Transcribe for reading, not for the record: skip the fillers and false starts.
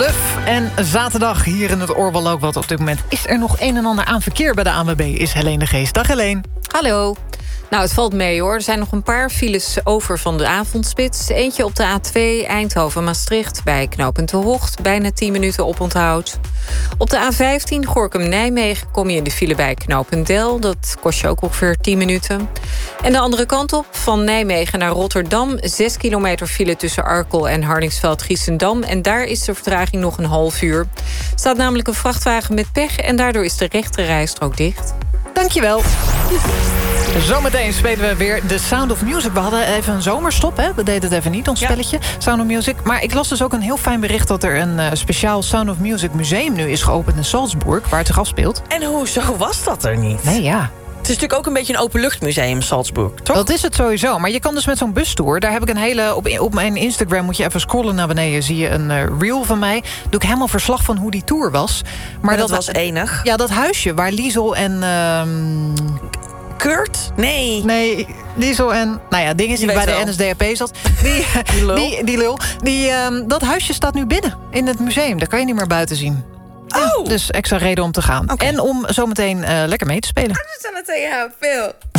Bluff en zaterdag hier in het Oorbal ook. Want op dit moment is er nog een en ander aan verkeer bij de ANWB. Is Helene de Geest. Dag Helene. Hallo. Nou, het valt mee hoor. Er zijn nog een paar files over van de avondspits. Eentje op de A2 Eindhoven-Maastricht bij knooppunt De Hocht. Bijna 10 minuten oponthoud. Op de A15 Gorinchem-Nijmegen kom je in de file bij knooppunt Del. Dat kost je ook ongeveer 10 minuten. En de andere kant op, van Nijmegen naar Rotterdam. 6 kilometer file tussen Arkel en Hardingsveld-Giessendam. En daar is de vertraging nog een half uur. Er staat namelijk een vrachtwagen met pech en daardoor is de rechte rijstrook dicht. Dankjewel. Zometeen spelen we weer The Sound of Music. We hadden even een zomerstop, hè? We deden het even niet, ons spelletje, Sound of Music. Maar ik las dus ook een heel fijn bericht dat er een speciaal Sound of Music museum nu is geopend in Salzburg, waar het zich afspeelt. En hoezo was dat er niet? Nee, ja. Het is natuurlijk ook een beetje een openluchtmuseum, Salzburg, toch? Dat is het sowieso. Maar je kan dus met zo'n bustour... daar heb ik een hele... Op mijn Instagram moet je even scrollen naar beneden... zie je een reel van mij. Doe ik helemaal verslag van hoe die tour was. Maar dat was enig. Ja, dat huisje waar Liesel en... Kurt? Nee. Nee, Liesel en... Nou ja, ding is die bij de NSDAP zat. Die lul. Dat huisje staat nu binnen in het museum. Daar kan je niet meer buiten zien. Oh. Dus extra reden om te gaan. Okay. En om zometeen lekker mee te spelen. I'm just trying to tell you how I feel.